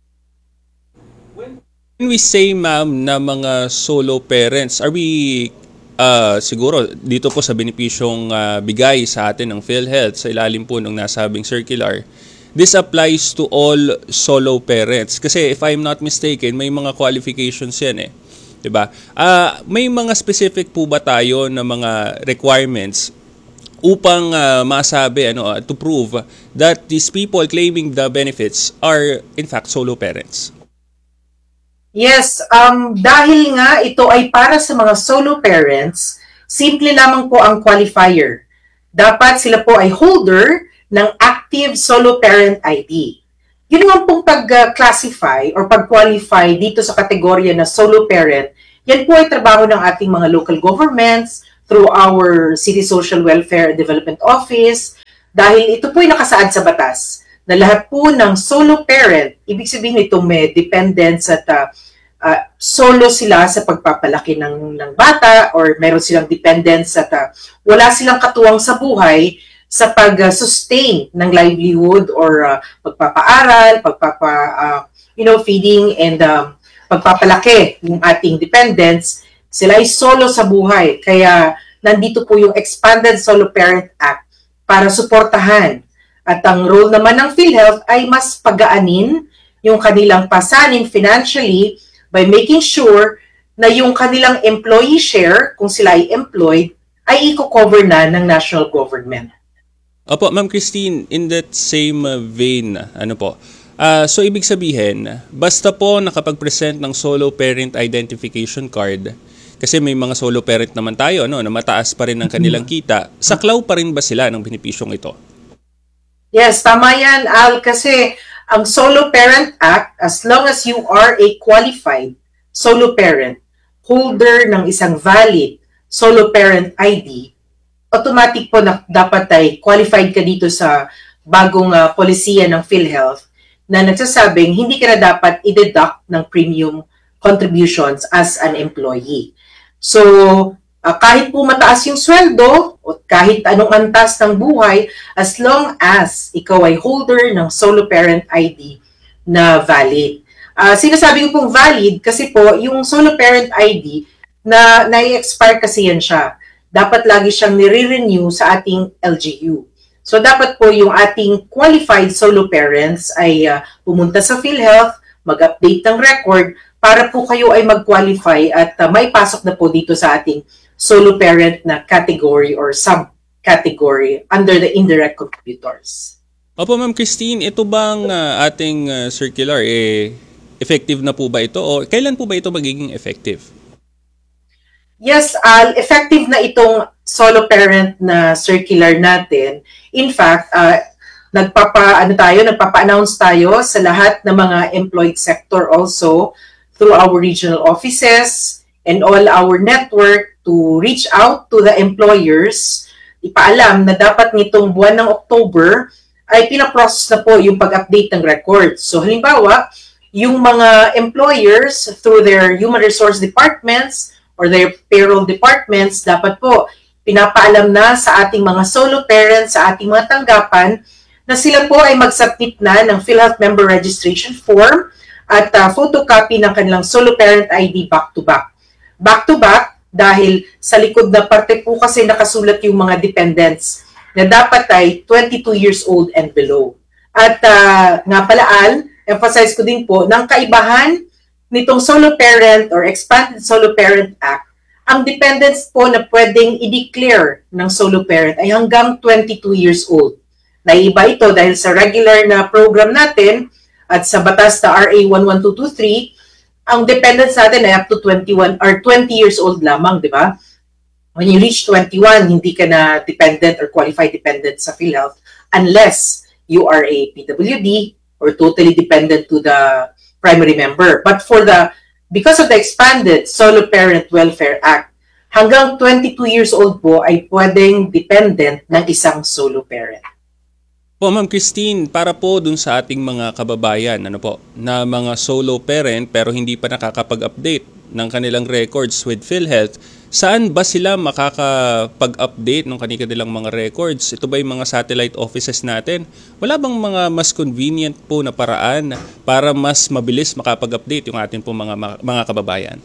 When we say, ma'am, na mga solo parents, are we siguro dito po sa benepisyong bigay sa atin ng PhilHealth sa ilalim po ng nasabing circular, this applies to all solo parents. Kasi if I'm not mistaken, may mga qualifications yan eh. Diba? May mga specific po ba tayo na mga requirements upang masabi, to prove that these people claiming the benefits are in fact solo parents? Yes, dahil nga ito ay para sa mga solo parents, simple lamang po ang qualifier. Dapat sila po ay holder ng active solo parent ID. Yun nga pong pag-classify or pag-qualify dito sa kategorya na solo parent, yan po ay trabaho ng ating mga local governments through our City Social Welfare and Development Office dahil ito po ay nakasaad sa batas na lahat po ng solo parent, ibig sabihin ito may dependents at solo sila sa pagpapalaki ng bata or meron silang dependents at wala silang katuwang sa buhay sa pag-sustain ng livelihood or pagpapaaral, feeding and pagpapalaki ng ating dependents, sila ay solo sa buhay. Kaya nandito po yung Expanded Solo Parent Act para suportahan. At ang role naman ng PhilHealth ay mas pagaanin yung kanilang pasanin financially by making sure na yung kanilang employee share, kung sila ay employed, ay i-cover na ng national government. Opo, Ma'am Christine, in that same vein, so ibig sabihin, basta po nakapag-present ng solo parent identification card, kasi may mga solo parent naman tayo, na mataas pa rin ang kanilang kita, saklaw pa rin ba sila ng benepisyong ito? Yes, tama yan, Al, kasi ang Solo Parent Act, as long as you are a qualified solo parent, holder ng isang valid solo parent ID, automatic po na dapat ay qualified ka dito sa bagong polisiya ng PhilHealth na nagsasabing hindi ka na dapat i-deduct ng premium contributions as an employee. So, kahit po mataas yung sweldo o kahit anong antas ng buhay, as long as ikaw ay holder ng solo parent ID na valid. Sinasabi ko pong valid kasi po yung solo parent ID na nai-expire kasi yan siya. Dapat lagi siyang nire-renew sa ating LGU. So dapat po yung ating qualified solo parents ay pumunta sa PhilHealth, mag-update ng record para po kayo ay mag-qualify at maipasok na po dito sa ating solo parent na category or subcategory under the indirect contributors. Opo, Ma'am Christine, ito bang ating circular, effective na po ba ito o kailan po ba ito magiging effective? Yes, effective na itong solo parent na circular natin. In fact, nagpapa-announce tayo sa lahat ng mga employed sector also through our regional offices and all our network to reach out to the employers. Ipaalam na dapat nitong buwan ng October ay pinaprocess na po yung pag-update ng records. So halimbawa, yung mga employers through their human resource departments or their payroll departments, dapat po pinapaalam na sa ating mga solo parents, sa ating mga tanggapan, na sila po ay mag-submit na ng PhilHealth member registration form at photocopy ng kanilang solo parent ID back-to-back. Back-to-back dahil sa likod na parte po kasi nakasulat yung mga dependents na dapat ay 22 years old and below. At nga pala, Al, emphasize ko din po, ng kaibahan nitong Solo Parent or Expanded Solo Parent Act, ang dependents po na pwedeng i-declare ng solo parent ay hanggang 22 years old. Naiiba ito dahil sa regular na program natin at sa batas na RA 11223, ang dependents natin ay up to 21 or 20 years old lamang, di ba? When you reach 21, hindi ka na dependent or qualified dependent sa PhilHealth unless you are a PWD or totally dependent to the primary member. But because of the Expanded Solo Parent Welfare Act, hanggang 22 years old po ay pwedeng dependent ng isang solo parent. Po, Ma'am Christine, para po dun sa ating mga kababayan, na mga solo parent pero hindi pa nakakapag-update ng kanilang records with PhilHealth, saan ba sila makakapag-update ng kanilang mga records? Ito ba yung mga satellite offices natin? Wala bang mga mas convenient po na paraan para mas mabilis makapag-update yung ating po mga kababayan?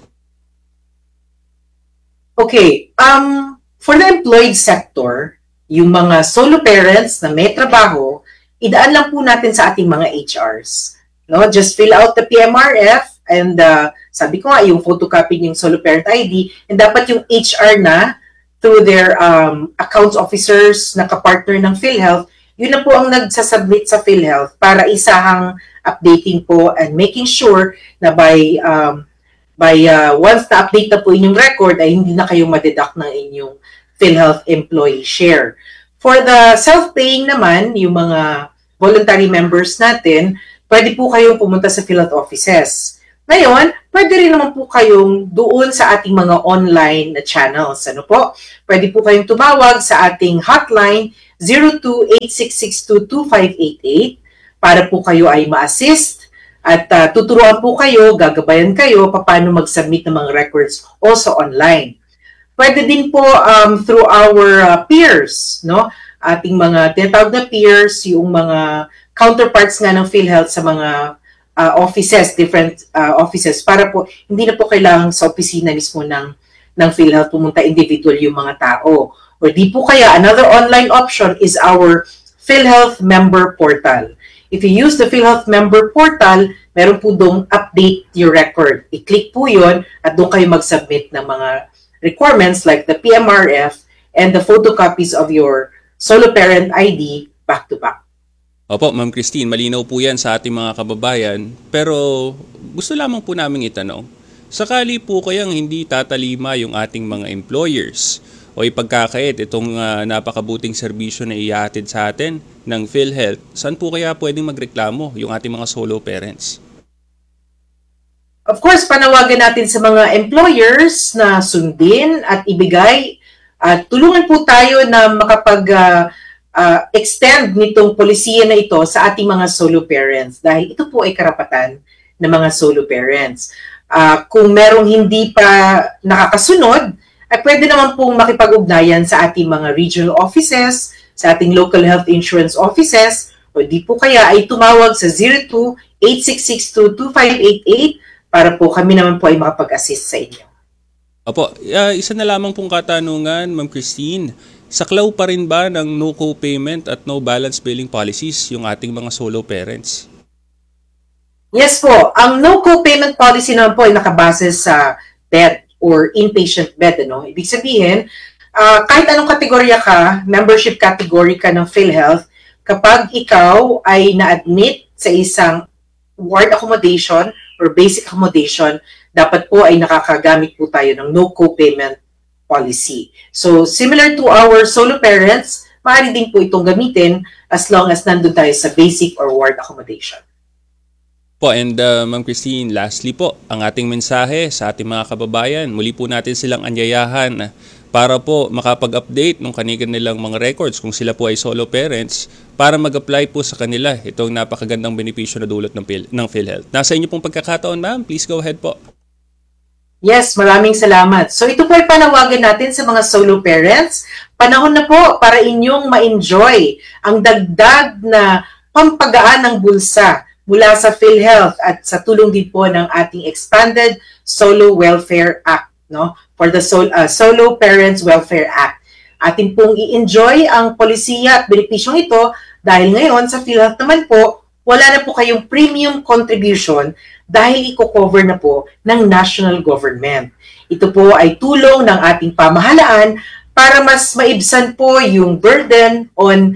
Okay, for the employed sector, yung mga solo parents na may trabaho, idaan lang po natin sa ating mga HRs. No? Just fill out the PMRF and sabi ko nga, yung photocopy yung solo parent ID, and dapat yung HR na through their accounts officers na kapartner ng PhilHealth, yun na po ang nagsasubmit sa PhilHealth para isahang updating po and making sure na by once na-update na po inyong record ay hindi na kayo madeduct ng inyong PhilHealth employee share. For the self-paying naman, yung mga voluntary members natin, pwede po kayong pumunta sa PhilHealth offices. Ngayon, pwede rin naman po kayong doon sa ating mga online na channels. Ano po? Pwede po kayong tumawag sa ating hotline 02-8662-2588 para po kayo ay ma-assist at tuturuan po kayo, gagabayan kayo paano mag-submit ng mga records also online. Pwede din po through our peers, no? Ating mga tinatawag na peers, yung mga counterparts nga ng PhilHealth sa mga offices, different offices, para po hindi na po kailangan sa opisina mismo ng PhilHealth pumunta individual yung mga tao. O di po kaya, another online option is our PhilHealth member portal. If you use the PhilHealth member portal, meron po doon update your record. I-click po yun at doon kayo mag-submit ng mga requirements like the PMRF and the photocopies of your solo parent ID back to back. Opo, Ma'am Christine, malinaw po yan sa ating mga kababayan. Pero gusto lamang po namin itanong, sakali po kayang hindi tatalima yung ating mga employers o ipagkakait itong napakabuting serbisyo na ihatid sa atin ng PhilHealth, saan po kaya pwedeng magreklamo yung ating mga solo parents? Of course, panawagan natin sa mga employers na sundin at ibigay at tulungan po tayo na extend nitong polisiya na ito sa ating mga solo parents dahil ito po ay karapatan ng mga solo parents. Kung merong hindi pa nakakasunod, ay pwede naman pong makipag-ugnayan sa ating mga regional offices, sa ating local health insurance offices, o di po kaya ay tumawag sa 02-8662-2588 para po kami naman po ay makapag-assist sa inyo. Opo, isa na lamang pong katanungan, Ma'am Christine. Saklaw pa rin ba ng no co-payment at no balance billing policies yung ating mga solo parents? Yes po, ang no co-payment policy naman po ay nakabase sa bed or inpatient bed. Ano? Ibig sabihin, kahit anong kategorya ka, membership category ka ng PhilHealth, kapag ikaw ay na-admit sa isang ward accommodation or basic accommodation, dapat po ay nakakagamit po tayo ng no co-payment policy. So, similar to our solo parents, maaari din po itong gamitin as long as nandun tayo sa basic or ward accommodation. Po, and Ma'am Christine, lastly po, ang ating mensahe sa ating mga kababayan, muli po natin silang anyayahan para po makapag-update ng kanilang mga records kung sila po ay solo parents para mag-apply po sa kanila itong napakagandang benepisyo na dulot ng PhilHealth. Nasa inyo pong pagkakataon, ma'am. Please go ahead po. Yes, maraming salamat. So ito po ay panawagan natin sa mga solo parents. Panahon na po para inyong ma-enjoy ang dagdag na pampagaan ng bulsa mula sa PhilHealth at sa tulong din po ng ating expanded Solo Welfare Act, no? For the Solo Parents Welfare Act. Atin pong i-enjoy ang polisiya at benepisyong ito dahil ngayon sa PhilHealth naman po, wala na po kayong premium contribution dahil i-cover na po ng national government. Ito po ay tulong ng ating pamahalaan para mas maibsan po yung burden on,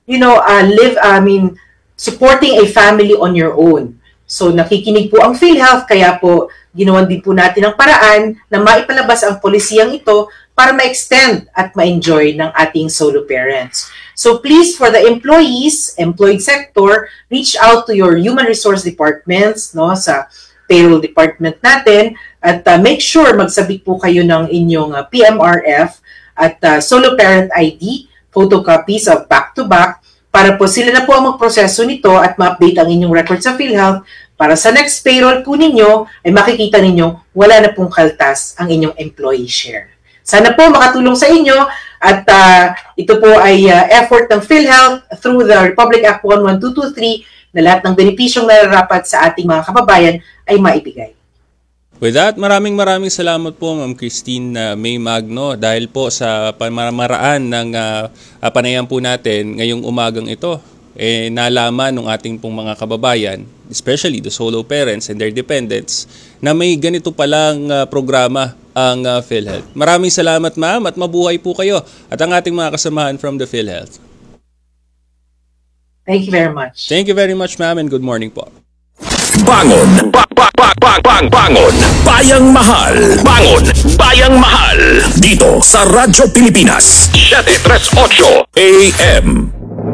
supporting a family on your own. So nakikinig po ang PhilHealth, kaya po ginawan din po natin ang paraan na maipalabas ang polisiyang ito para ma-extend at ma-enjoy ng ating solo parents. So please, for the employed sector, reach out to your human resource departments, no, sa payroll department natin, at make sure magsabit po kayo ng inyong PMRF at solo parent ID, photocopies of back-to-back, para po sila na po ang magproseso nito at ma-update ang inyong record sa PhilHealth para sa next payroll po ninyo ay makikita ninyo wala na pong kaltas ang inyong employee share. Sana po makatulong sa inyo at ito po ay effort ng PhilHealth through the Republic Act 11223 na lahat ng benepisyong nararapat sa ating mga kababayan ay maibigay. With that, maraming salamat po Ma'am Christine May Magno dahil po sa pamamaraan ng panayam po natin ngayong umagang ito. nalaman ng ating pong mga kababayan, especially the solo parents and their dependents, na may ganito palang programa ang PhilHealth. Maraming salamat, ma'am, at mabuhay po kayo at ang ating mga kasamahan from the PhilHealth. Thank you very much. Thank you very much, ma'am, and good morning po. Bangon! Bangon! Bayang Mahal! Bangon! Bayang Mahal! Dito sa Radyo Pilipinas 738 AM.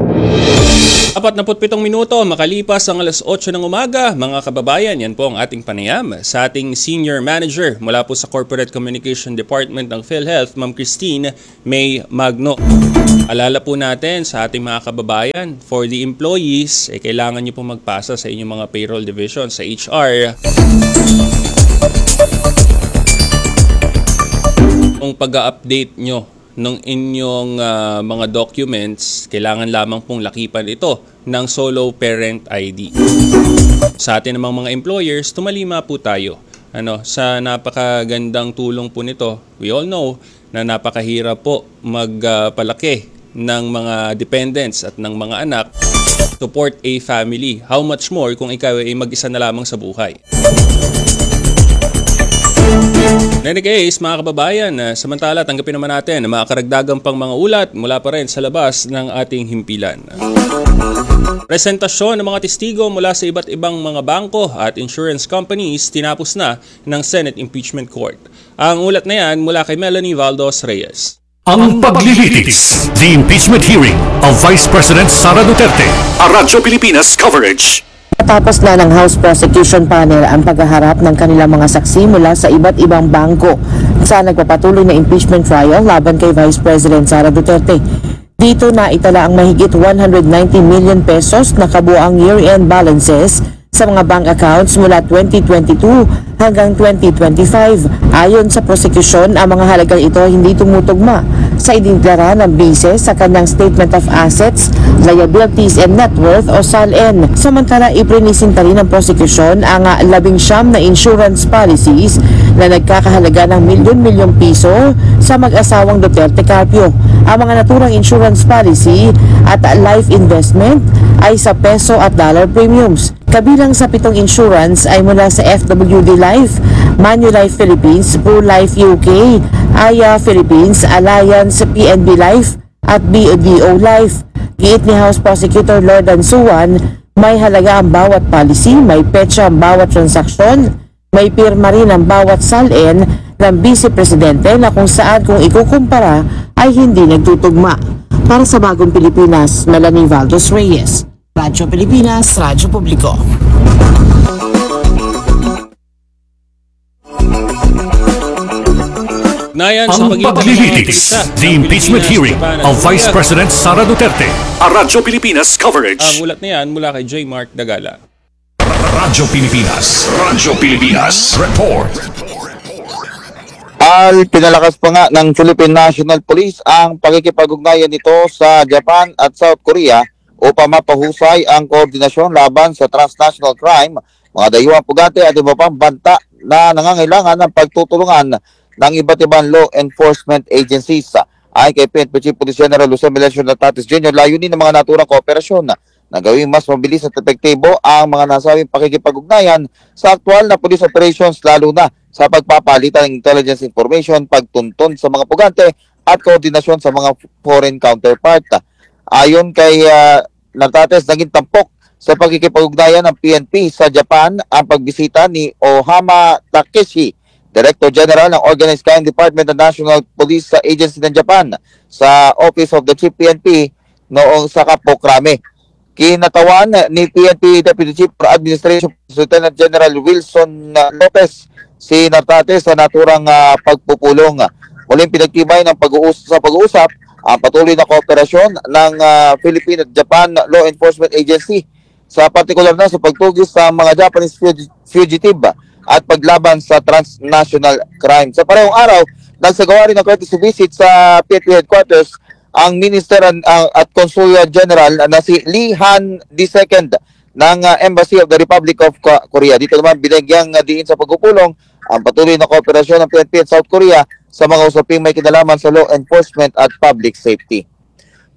47 minuto makalipas ang alas 8 ng umaga, mga kababayan, yan po ang ating panayam sa ating Senior Manager mula po sa Corporate Communication Department ng PhilHealth, Ma'am Christine May Magno. Alala po natin sa ating mga kababayan, for the employees, kailangan nyo po magpasa sa inyong mga payroll division sa HR. Kung pag-update nyo ng inyong mga documents, kailangan lamang pong lakipan ito ng Solo Parent ID. Sa atin namang mga employers, tumalima po tayo. Sa napakagandang tulong po nito, we all know na napakahirap po magpalaki ng mga dependents at ng mga anak, support a family. How much more kung ikaw ay mag-isa na lamang sa buhay? In any case, mga kababayan, samantala tanggapin naman natin na mga karagdagang pang mga ulat mula pa rin sa labas ng ating himpilan. Presentasyon ng mga testigo mula sa iba't ibang mga bangko at insurance companies tinapos na ng Senate Impeachment Court. Ang ulat na yan mula kay Melanie Valdos Reyes. Ang paglilitis, the impeachment hearing of Vice President Sara Duterte. A Radyo Pilipinas coverage. Natapos na ng House Prosecution Panel ang paghaharap ng kanilang mga saksi mula sa iba't ibang bangko sa nagpapatuloy na impeachment trial laban kay Vice President Sara Duterte. Dito na itala ang mahigit 190 million pesos na kabuang year-end balances sa mga bank accounts mula 2022 hanggang 2025. Ayon sa prosecution, ang mga halagang ito hindi tumutugma sa idineklara ng bise sa kanyang Statement of Assets, Liabilities and Net Worth o SALN. Samantala, iprinisinta rin ng prosecution ang 19 na insurance policies na nagkakahalaga ng milyon-milyong piso sa mag-asawang Duterte Carpio. Ang mga naturang insurance policy at life investment ay sa peso at dollar premiums. Kabilang sa 7 insurance ay mula sa FWD Life, Manulife Philippines, ProLife UK, Aya Philippines, Alliance PNB Life at BDO Life. Giit ni House Prosecutor Lordan Suwan, may halaga ang bawat policy, may petsa ang bawat transaksyon, may pirma rin ang bawat SALN ng Vice Presidente na kung saan kung ikukumpara ay hindi nagtutugma. Para sa Bagong Pilipinas, Melanie Valdos Reyes, Radyo Pilipinas, Radyo Publiko. Ang paglilitis, the impeachment hearing of Vice President Sara Duterte. A Radyo Pilipinas coverage. Ang ulat na yan mula kay J. Mark Dagala. Radyo Pilipinas. Radyo Pilipinas. Report. Pinalakas pa nga ng Philippine National Police ang pakikipag-ugnayan nito sa Japan at South Korea upang mapahusay ang koordinasyon laban sa transnational crime, mga dayuhang pugante at iba pang banta na nangangailangan ng pagtutulungan ng iba't ibang law enforcement agencies. Ayon kay PNP Chief Police General Jose Melencio Natatis Jr., layunin ng mga naturang kooperasyon na gawing mas mabilis at epektibo ang mga nasabing pakikipag-ugnayan sa aktual na police operations, lalo na sa pagpapalitan ng intelligence information, pagtuntun sa mga pugante at koordinasyon sa mga foreign counterpart. Ayon kay Natatis, naging tampok sa pakikipag-ugnayan ng PNP sa Japan ang pagbisita ni Ohama Takeshi, Director General ng Organized Crime Department ng National Police Agency ng Japan, sa Office of the Chief PNP noong sa Kapokrame. Kinatawan ni PNP Deputy Chief for Administration Lieutenant General Wilson Lopez si Natates sa naturang pagpupulong. Muling pinagtibay ng pag-uusap ang patuloy na kooperasyon ng Philippine at Japan Law Enforcement Agency, sa partikular na sa pagtugis sa mga Japanese fugitive at paglaban sa transnational crime. Sa parehong araw, nagsagawa rin ng courtesy visit sa PNP headquarters ang Minister at Consular General na si Lee Han II ng Embassy of the Republic of Korea. Dito naman binagyang diin sa pagpupulong ang patuloy na kooperasyon ng PNP at South Korea sa mga usaping may kinalaman sa law enforcement at public safety.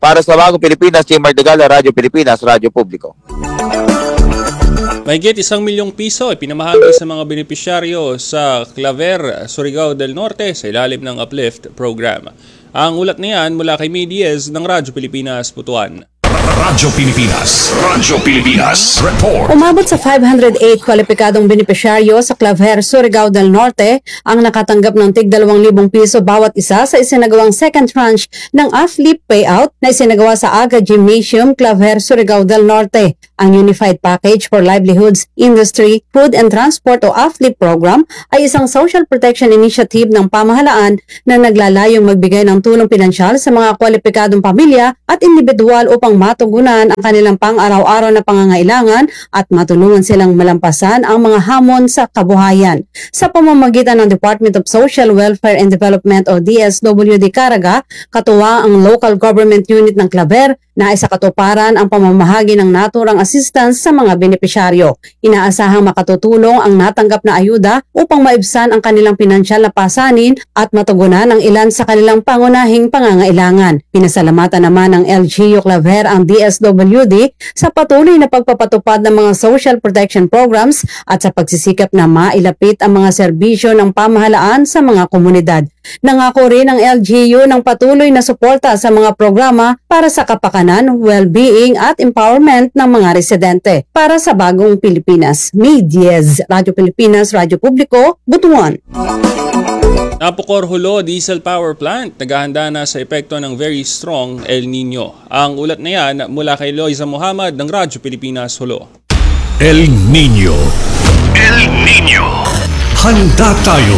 para sa Bagong Pilipinas, Jim Mardigala, Radyo Pilipinas, Radyo Publiko. Mahigit 1 milyong piso ay pinamahagi sa mga benepisyaryo sa Claver, Surigao del Norte sa ilalim ng Uplift program. Ang ulat niyan mula kay May Diaz ng Radyo Pilipinas, Butuan. Radyo Pilipinas Report. Umabot sa 508 kwalipikadong benepisyaryo sa Claver, Surigao del Norte ang nakatanggap ng tig 2,000 piso bawat isa sa isinagawang second tranche ng AFLIP payout na isinagawa sa Aga Gymnasium, Claver, Surigao del Norte. Ang Unified Package for Livelihoods, Industry, Food and Transport o AFLIP program ay isang social protection initiative ng pamahalaan na naglalayong magbigay ng tulong pinansyal sa mga kwalipikadong pamilya at individual upang matugunan ang kanilang pang-araw-araw na pangangailangan at matulungan silang malampasan ang mga hamon sa kabuhayan. Sa pamamagitan ng Department of Social Welfare and Development o DSWD Caraga, katuwa ang local government unit ng Claver na isa katuparan ang pamamahagi ng naturang assistance sa mga benepisyaryo. Inaasahang makatutulong ang natanggap na ayuda upang maibsan ang kanilang pinansyal na pasanin at matugunan ang ilan sa kanilang pangunahing pangangailangan. Pinasalamatan naman ng LGU Claver ang DSWD sa patuloy na pagpapatupad ng mga social protection programs at sa pagsisikap na mailapit ang mga serbisyo ng pamahalaan sa mga komunidad. Nangako rin ang LGU ng patuloy na suporta sa mga programa para sa kapakanan, well-being at empowerment ng mga residente. Para sa Bagong Pilipinas, May Diaz, Radyo Pilipinas, Radyo Publiko, Butuan. Napocor Hulo Diesel Power Plant naghahanda na sa epekto ng very strong El Nino. Ang ulat na yan mula kay Loiza Muhammad ng Radyo Pilipinas Hulo. El Nino. Handa tayo.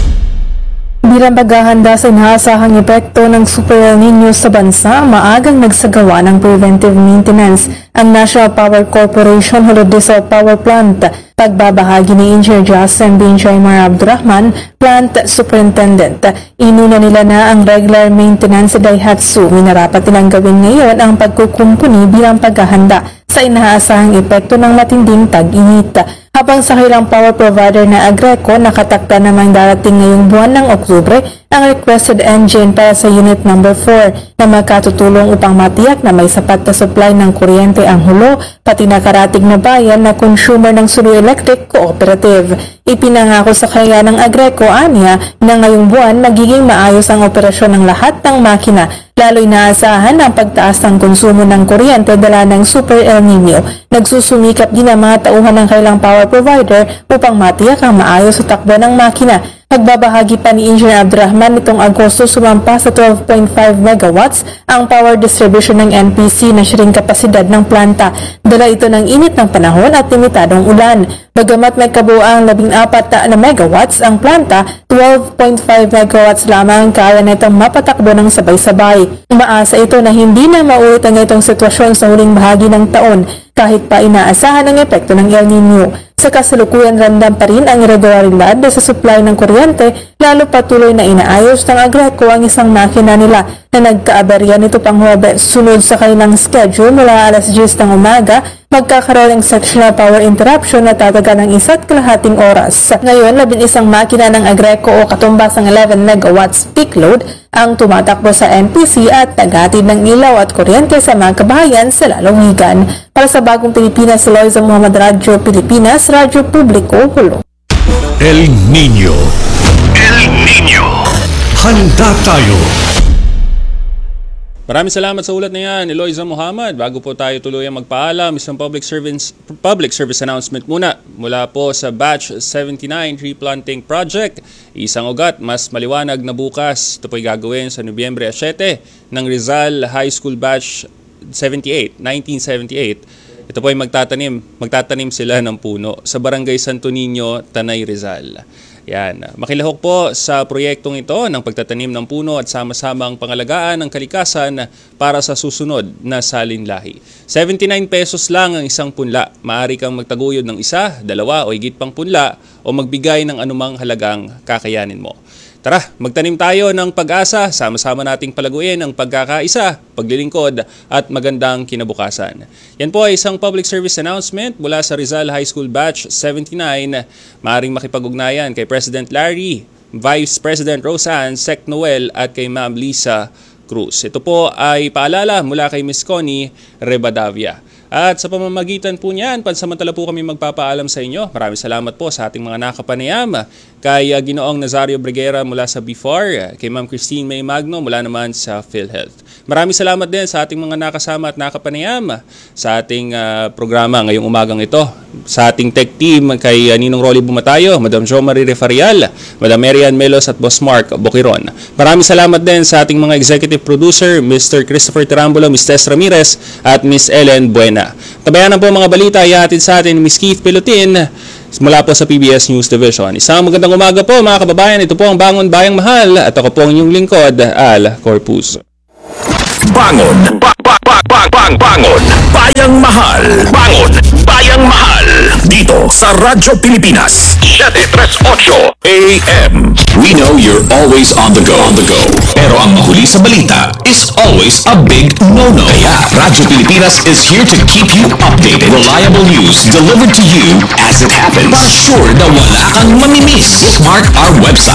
Bilang paghahanda sa inaasahang epekto ng Super El Nino sa bansa, maagang nagsagawa ng preventive maintenance ang National Power Corporation Hulo Diesel Power Plant. Pagbabahagi ni Engineer Justin Benjaymar Abdurrahman, Plant Superintendent. Inuna nila na ang regular maintenance sa Daihatsu. Minarapat nilang gawin ngayon ang pagkukumpuni bilang paghahanda sa inaasahang epekto ng matinding tag-init. Habang sa kailang power provider na Agreco, nakatakda namang darating ngayong buwan ng Oktubre ang requested engine para sa Unit Number 4 na makatutulong upang matiyak na may sapat na supply ng kuryente ang Hulo pati nakarating na bayan na consumer ng Sulu Electric Cooperative. Ipinangako sa kanya ng Agreco anya na ngayong buwan magiging maayos ang operasyon ng lahat ng makina, lalo'y inaasahan ang pagtaas ng konsumo ng kuryente dala ng Super El Nino. Nagsusumikap din ang mga tauhan ng kailang power provider upang matiyak ang maayos sa takbo ng makina. Pagbabahagi pa ni Engineer Abdurrahman nitong Agosto sumampa sa 12.5 megawatts ang power distribution ng NPC na siyang kapasidad ng planta. Dala ito ng init ng panahon at limitadong ulan. Bagamat may kabuuang 14 na megawatts ang planta, 12.5 megawatts lamang ang kaya na itong mapatakbo ng sabay-sabay. Umaasa ito na hindi na maulit ang itong sitwasyon sa huling bahagi ng taon kahit pa inaasahan ang epekto ng El Nino. Sa kasalukuyan ramdam pa rin ang irregularidad sa supply ng kuryente, lalo patuloy na inaayos ng Agreco ang isang makina nila na nagkaaberya nito pang Huwebes. Sunod sa kanilang schedule mula alas 10 ng umaga, magkakaroon ng sectional power interruption na tatagal ng 1.5 oras. Ngayon, 11 makina ng Agreco o katumbas ng 11 megawatts peak load ang tumatakbo sa NPC at naghatid ng ilaw at kuryente sa mga kabahayan sa lalawigan. Para sa Bagong Pilipinas, Loiza Muhammad, Radyo Pilipinas, Radyo Publiko, Hulo. El Nino. Handa tayo. Maraming salamat sa ulat na yan, Eloisa Muhammad. Bago po tayo tuluyang magpaalam, isang public service announcement muna mula po sa Batch 79 Tree Planting Project. Isang ugat, mas maliwanag na bukas. Ito po'y gagawin sa Nobyembre 7 ng Rizal High School Batch 1978. Ito po'y magtatanim sila ng puno sa Barangay Santo Niño, Tanay, Rizal. Yan. Makilahok po sa proyektong ito ng pagtatanim ng puno at sama-samang pangalagaan ng kalikasan para sa susunod na salinlahi. 79 pesos lang ang isang punla. Maaari kang magtaguyod ng isa, dalawa o higit pang punla o magbigay ng anumang halagang kakayanin mo. Tara, magtanim tayo ng pag-asa, sama-sama nating palaguin ang pagkakaisa, paglilingkod at magandang kinabukasan. Yan po ay isang public service announcement mula sa Rizal High School Batch 79. Maaring makipag-ugnayan kay President Larry, Vice President Roseanne Sec Noel at kay Ma'am Lisa Cruz. Ito po ay paalala mula kay Ms. Connie Rebadavia. At sa pamamagitan po niyan, pansamantala po kami magpapaalam sa inyo. Maraming salamat po sa ating mga nakapanayam. Kay Ginoong Nazario Briguera mula sa BIFAR, kay Ma'am Christine May Magno mula naman sa PhilHealth. Maraming salamat din sa ating mga nakasama at nakapanayam sa ating programa ngayong umagang ito. Sa ating tech team kay Ninong Rolly Bumatayo, Madam Jo Marie Refarial, Madam Marian Melos at Boss Mark Boquiron. Maraming salamat din sa ating mga executive producer, Mr. Christopher Tarambulo, Ms. Tess Ramirez at Ms. Ellen Buena. Tabayanan po mga balita ihatid sa atin ni Ms. Keith Pelotin mula po sa PBS News Division. Isang magandang umaga po mga kababayan. Ito po ang Bangon Bayang Mahal at ako po ang inyong lingkod, Al Corpus. Bangon! Bangon! Bayang Mahal! Bangon! Bayang Mahal! Dito sa Radyo Pilipinas 738 AM. We know you're always on the go. Pero ang mahuli sa balita is always a big no-no. Kaya Radyo Pilipinas is here to keep you updated. Reliable news delivered to you as it happens. Para sure na wala kang mamimiss. Bookmark our website.